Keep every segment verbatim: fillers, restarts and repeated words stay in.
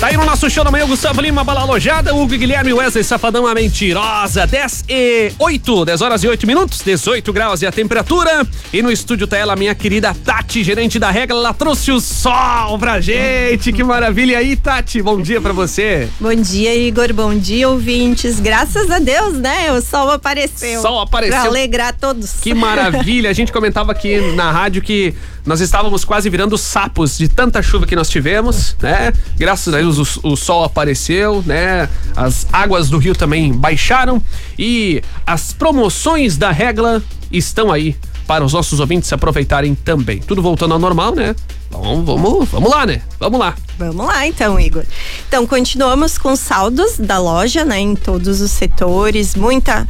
Tá aí no nosso show da manhã, Gustavo Lima, Bala Alojada, Hugo Guilherme, Wesley Safadão, a Mentirosa. dez e oito, dez horas e oito minutos, dezoito graus e a temperatura. E no estúdio tá ela, minha querida Tati, gerente da Regla. Ela trouxe o sol pra gente. Que maravilha. E aí, Tati, bom dia pra você. Bom dia, Igor. Bom dia, ouvintes. Graças a Deus, né? O sol apareceu. Sol apareceu. Pra alegrar todos. Que maravilha. A gente comentava aqui na rádio que nós estávamos quase virando sapos de tanta chuva que nós tivemos, né? Graças a Deus o, o sol apareceu, né? As águas do rio também baixaram e as promoções da Regla estão aí para os nossos ouvintes se aproveitarem também. Tudo voltando ao normal, né? Vamos, vamos, vamos lá, né? Vamos lá. Vamos lá, então, Igor. Então, continuamos com saldos da loja, né? Em todos os setores, muita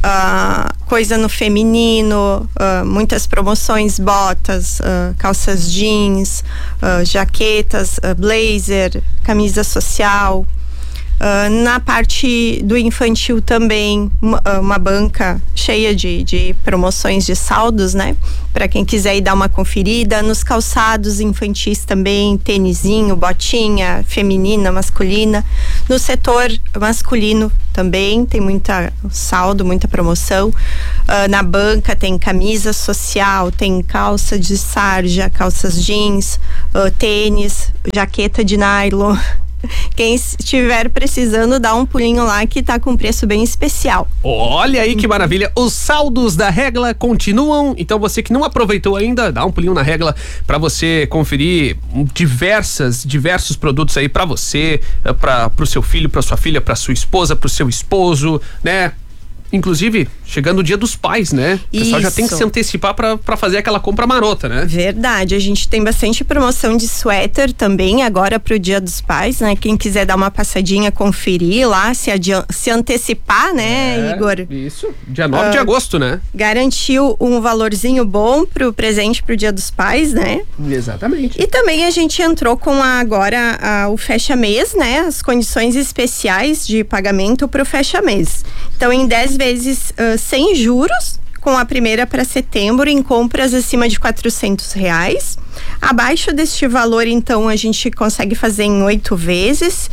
uh, coisa no feminino, uh, muitas promoções, botas, uh, calças jeans, uh, jaquetas, uh, blazer, camisa social. Uh, na parte do infantil também, uma, uma banca cheia de, de promoções de saldos, né? Para quem quiser ir dar uma conferida. Nos calçados infantis também, tênisinho, botinha, feminina, masculina. No setor masculino também tem muita saldo, muita promoção. Uh, na banca tem camisa social, tem calça de sarja, calças jeans, uh, tênis, jaqueta de nylon. Quem estiver precisando, dá um pulinho lá que tá com preço bem especial. Olha aí que maravilha. Os saldos da Regla continuam. Então você que não aproveitou ainda, dá um pulinho na Regla para você conferir diversas, diversos produtos aí para você, para pro seu filho, para sua filha, para sua esposa, pro seu esposo, né? Inclusive, chegando o Dia dos Pais, né? O pessoal já tem que se antecipar pra, pra fazer aquela compra marota, né? Verdade, a gente tem bastante promoção de suéter também agora pro Dia dos Pais, né? Quem quiser dar uma passadinha, conferir lá, se, adianta, se antecipar, né, é, Igor? Isso, dia nove uh, de agosto, né? Garantiu um valorzinho bom pro presente pro Dia dos Pais, né? Exatamente. E também a gente entrou com a, agora a, o fecha-mês, né? As condições especiais de pagamento pro fecha-mês. Então, em dez vezes uh, sem juros, com a primeira para setembro, em compras acima de quatrocentos reais. Abaixo deste valor, então, a gente consegue fazer em oito vezes.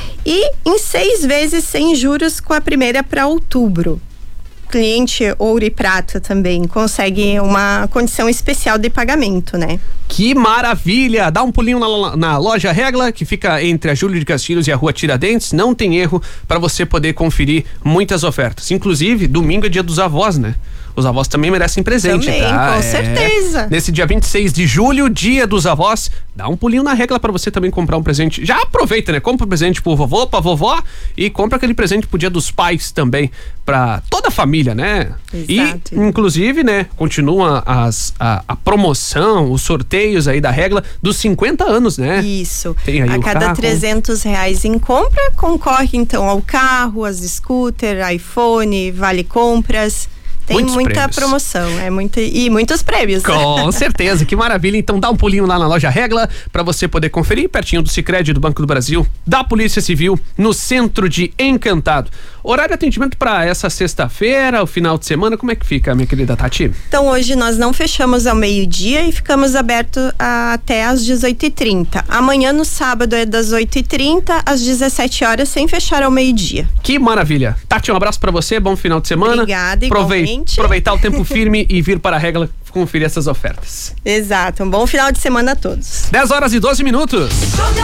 E em seis vezes sem juros, com a primeira para outubro. Cliente ouro e prata também consegue uma condição especial de pagamento, né? Que maravilha! Dá um pulinho na, na loja Regla, que fica entre a Júlio de Castilhos e a Rua Tiradentes. Não tem erro para você poder conferir muitas ofertas. Inclusive, domingo é dia dos avós, né? Os avós também merecem presente, também, tá? com é, certeza. Nesse dia vinte e seis de julho, dia dos avós, dá um pulinho na Regla pra você também comprar um presente. Já aproveita, né? Compra um presente pro vovô, pra vovó e compra aquele presente pro dia dos pais também, pra toda a família, né? Exato. E, inclusive, né, continua as, a, a promoção, os sorteios aí da Regla dos cinquenta anos, né? Isso. Tem aí a o cada carro. trezentos reais em compra, concorre então ao carro, as scooter, iPhone, vale compras. Tem Muitos muita prêmios. promoção, é muita, e muitos prêmios. Com certeza, que maravilha. Então dá um pulinho lá na loja Regla pra você poder conferir, pertinho do Sicredi, do Banco do Brasil, da Polícia Civil, no centro de Encantado. Horário de atendimento pra essa sexta-feira, o final de semana, como é que fica, minha querida Tati? Então hoje nós não fechamos ao meio-dia e ficamos abertos até às dezoito e trinta. Amanhã no sábado é das oito e trinta às dezessete horas, sem fechar ao meio-dia. Que maravilha. Tati, um abraço pra você, bom final de semana. Obrigada, igualmente. Aproveitar o tempo firme e vir para a Regla conferir essas ofertas. Exato, um bom final de semana a todos. dez horas e doze minutos.